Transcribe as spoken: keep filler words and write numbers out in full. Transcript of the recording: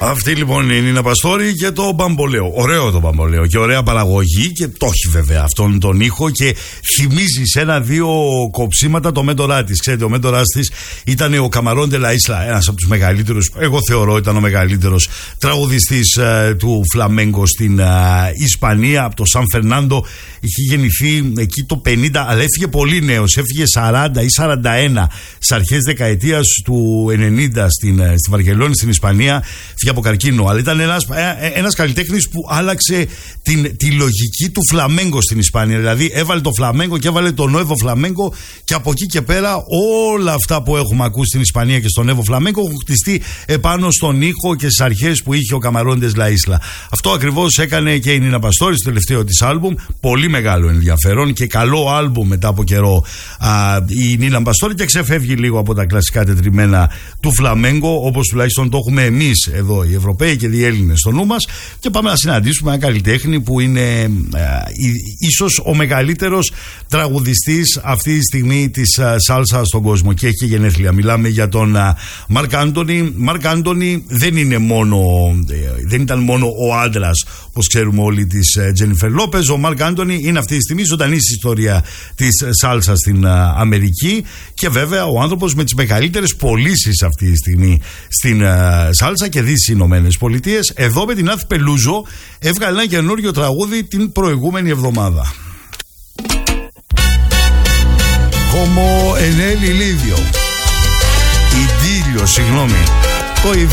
Αυτή λοιπόν είναι η Νίνα Παστόρη και το μπαμπολέο. Ωραίο το μπαμπολέο και ωραία παραγωγή και το έχει βέβαια αυτόν τον ήχο και θυμίζει σε ένα-δύο κοψίματα το μέντορά τη. Ξέρετε, ο μέντορά τη ήταν ο Καμαρόν ντε λα Ίσλα, ένας από τους μεγαλύτερους, εγώ θεωρώ ήταν ο μεγαλύτερος τραγουδιστής ε, του φλαμέγκο στην ε, Ισπανία, από το Σαν Φερνάντο. Είχε γεννηθεί εκεί το πενήντα, αλλά έφυγε πολύ νέος. Έφυγε σαράντα ή σαράντα ένα στις αρχές δεκαετίας του ενενήντα στην, ε, στη Βαρκελόνη, στην Ισπανία. Φύγε από καρκίνο, αλλά ήταν ένας, ε, ένας καλλιτέχνης που άλλαξε την, τη λογική του φλαμέγκο στην Ισπανία. Δηλαδή έβαλε το φλαμέγκο και έβαλε το νόεβο φλαμέγκο και από εκεί και πέρα όλα αυτά που έχουμε ακούσει στην Ισπανία και στο νόεβο φλαμέγκο έχουν χτιστεί επάνω στον ήχο και στις αρχές που είχε ο Καμαρόν ντε λα Ίσλα. Αυτό ακριβώς έκανε και η Νίνα Παστόρη στο τελευταίο της άλμπουμ. Πολύ μεγάλο ενδιαφέρον και καλό άλμπουμ μετά από καιρό α, η Νίνα Παστόρη και ξεφεύγει λίγο από τα κλασικά τετριμένα του φλαμέγκο, όπως τουλάχιστον το έχουμε εμείς εδώ οι Ευρωπαίοι και οι Έλληνες στο νου μας, και πάμε να συναντήσουμε έναν καλλιτέχνη που είναι α, ίσως ο μεγαλύτερος τραγουδιστής αυτή τη στιγμή της α, σάλσα στον κόσμο και έχει γενέθλια. Μιλάμε για τον Μαρκ Άντονι. Μαρκ Άντονι δεν είναι μόνο, δεν ήταν μόνο ο άντρας, όπως ξέρουμε όλοι, της Τζένιφερ Λόπεζ. Ο Μαρκ Άντονι είναι αυτή τη στιγμή ζωντανή στην ιστορία της σάλσα στην Αμερική και βέβαια ο άνθρωπος με τις μεγαλύτερες πωλήσεις αυτή τη στιγμή στην σάλσα και δει στις Ηνωμένες Πολιτείες. Εδώ με την Άθη Πελούζο έβγαλε ένα καινούριο τραγούδι την προηγούμενη εβδομάδα. Como en el Ilidio. Idilio, συγγνώμη. Το